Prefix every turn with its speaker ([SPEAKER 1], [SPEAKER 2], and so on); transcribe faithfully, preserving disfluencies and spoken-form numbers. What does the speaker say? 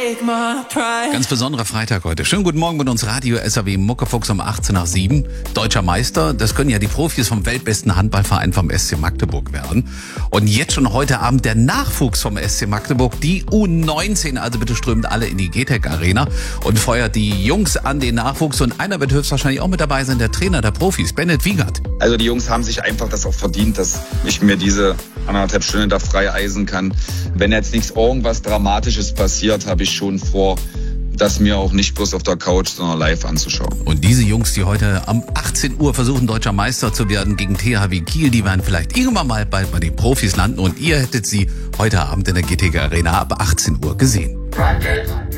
[SPEAKER 1] Ganz besonderer Freitag heute. Schönen guten Morgen mit uns Radio S R W Muckefuchs um achtzehn nach sieben. Deutscher Meister, das können ja die Profis vom weltbesten Handballverein vom S C Magdeburg werden. Und jetzt schon heute Abend der Nachwuchs vom S C Magdeburg, die U neunzehn. Also bitte strömt alle in die G T E C Arena und feuert die Jungs an den Nachwuchs. Und einer wird höchstwahrscheinlich auch mit dabei sein, der Trainer der Profis, Bennett Wiegert.
[SPEAKER 2] Also die Jungs haben sich einfach das auch verdient, dass ich mir diese anderthalb Stunden da frei eisen kann. Wenn jetzt nichts irgendwas Dramatisches passiert, habe ich schon vor, das mir auch nicht bloß auf der Couch, sondern live anzuschauen.
[SPEAKER 1] Und diese Jungs, die heute um achtzehn Uhr versuchen, deutscher Meister zu werden gegen T H W Kiel, die werden vielleicht irgendwann mal bald bei den Profis landen. Und ihr hättet sie heute Abend in der G T E C Arena ab achtzehn Uhr gesehen.